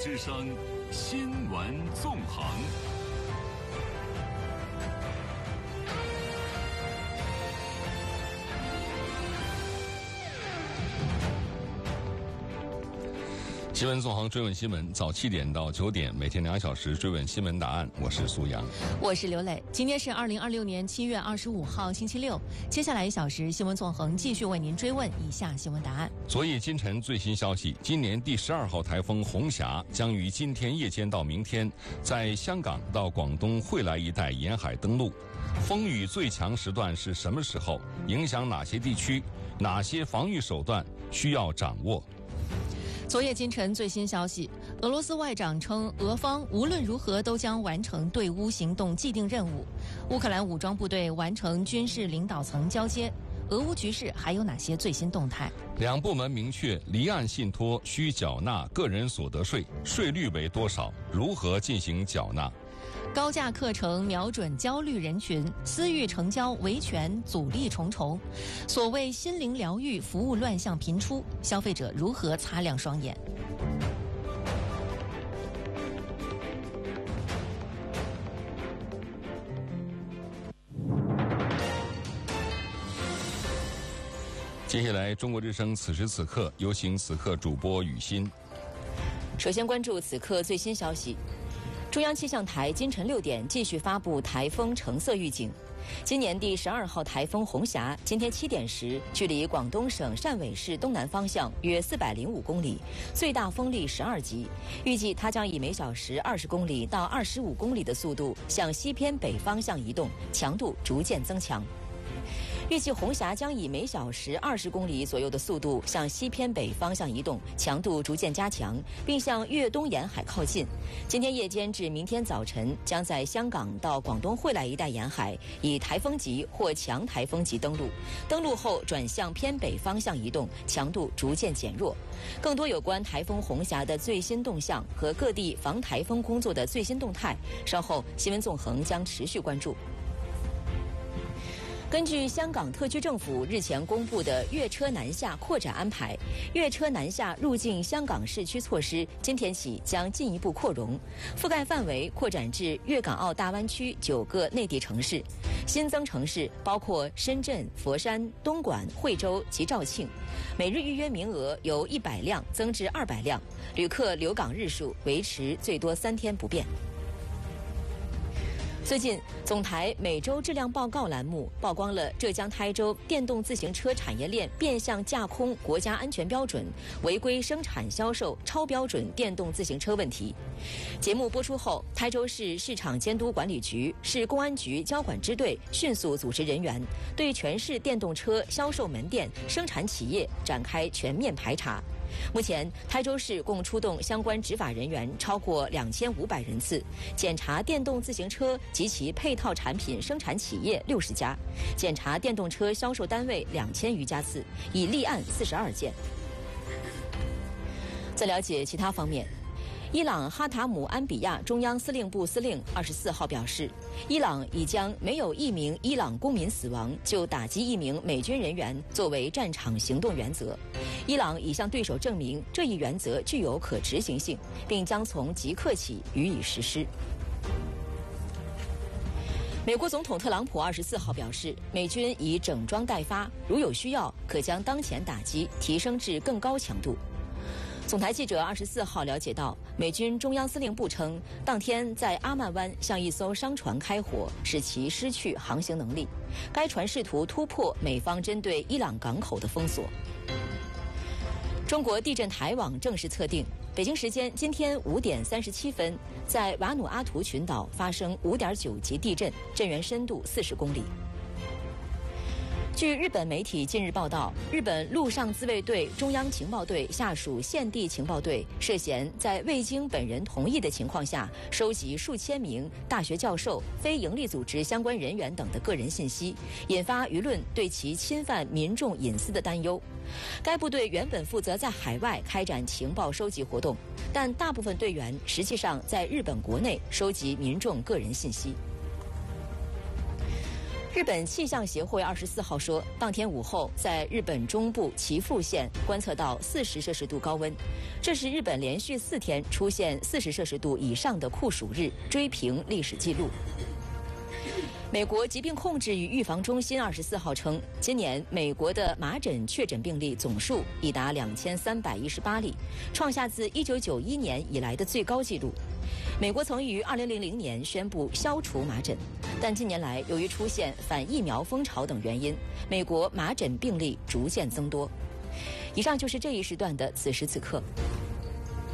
之声新闻纵横。新闻纵横追问新闻，早7点到9点，每天2小时追问新闻答案。我是苏阳， 我是刘磊。今天是2026年7月25号，星期六。接下来1小时，新闻纵横继续为您追问以下新闻答案。 昨夜今晨最新消息，今年第12号台风红霞将于今天夜间到明天，在香港到广东惠来一带沿海登陆。风雨最强时段是什么时候？影响哪些地区？哪些防御手段需要掌握？ 昨夜今晨最新消息，俄罗斯外长称，俄方无论如何都将完成对乌行动既定任务。乌克兰武装部队完成军事领导层交接。俄乌局势还有哪些最新动态？ 两部门明确，离岸信托需缴纳个人所得税，税率为多少？如何进行缴纳？ 高价课程瞄准焦虑人群，私域成交维权阻力重重。所谓心灵疗愈服务乱象频出，消费者如何擦亮双眼？ 接下来，中国之声此时此刻，有请此刻主播雨欣。 首先关注此刻最新消息。中央气象台今晨6点继续发布台风橙色预警。今年第12号台风红霞，今天7点时，距离广东省汕尾市东南方向约405公里，最大风力12级。预计它将以每小时20公里到25公里的速度向西偏北方向移动，强度逐渐增强。预计红霞将以每小时20公里左右的速度向西偏北方向移动，强度逐渐加强，并向粤东沿海靠近。今天夜间至明天早晨，将在香港到广东惠来一带沿海以台风级或强台风级登陆，登陆后转向偏北方向移动，强度逐渐减弱。更多有关台风红霞的最新动向和各地防台风工作的最新动态，稍后新闻纵横将持续关注。根据香港特区政府日前公布的粤车南下扩展安排，粤车南下入境香港市区措施今天起将进一步扩容，覆盖范围扩展至粤港澳大湾区9个内地城市，新增城市包括深圳、佛山、东莞、惠州及肇庆。每日预约名额由100辆增至200辆，旅客留港日数维持最多3天不变。最近，总台每周质量报告栏目曝光了浙江台州电动自行车产业链变相架空国家安全标准、违规生产销售超标准电动自行车问题。节目播出后，台州市市场监督管理局、市公安局交管支队迅速组织人员，对全市电动车销售门店、生产企业展开全面排查。目前，台州市共出动相关执法人员超过2500人次，检查电动自行车及其配套产品生产企业60家，检查电动车销售单位2000余家次，已立案42件。再了解其他方面，伊朗哈塔姆安比亚中央司令部司令24号表示，伊朗已将没有一名伊朗公民死亡就打击一名美军人员作为战场行动原则。伊朗已向对手证明这一原则具有可执行性，并将从即刻起予以实施。美国总统特朗普24号表示，美军已整装待发，如有需要，可将当前打击提升至更高强度。总台记者24号了解到，美军中央司令部称，当天在阿曼湾向一艘商船开火，使其失去航行能力。该船试图突破美方针对伊朗港口的封锁。中国地震台网正式测定，北京时间今天5点37分，在瓦努阿图群岛发生5.9级地震，震源深度40公里。据日本媒体近日报道，日本陆上自卫队中央情报队下属现地情报队涉嫌在未经本人同意的情况下，收集数千名大学教授、非营利组织相关人员等的个人信息，引发舆论对其侵犯民众隐私的担忧。该部队原本负责在海外开展情报收集活动，但大部分队员实际上在日本国内收集民众个人信息。 日本气象协会24号说，当天午后在日本中部岐阜县观测到40摄氏度高温，这是日本连续4天出现40摄氏度以上的酷暑日，追平历史记录。美国疾病控制与预防中心24号称，今年美国的麻疹确诊病例总数已达2318例，创下自1991年以来的最高纪录。美国曾于2000年宣布消除麻疹，但近年来由于出现反疫苗风潮等原因，美国麻疹病例逐渐增多。以上就是这一时段的此时此刻。